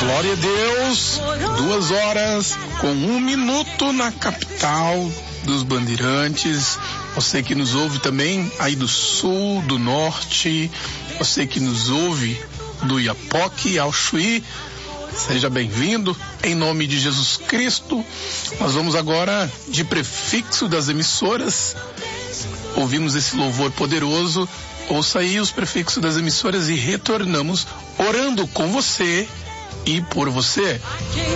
Glória a Deus, 2 horas com 1 minuto na capital dos Bandeirantes. Você que nos ouve também aí do sul, do norte, você que nos ouve do Iapoque ao Chuí, seja bem-vindo, em nome de Jesus Cristo. Nós vamos agora de prefixo das emissoras, ouvimos esse louvor poderoso, ouça aí os prefixos das emissoras e retornamos orando com você e por você.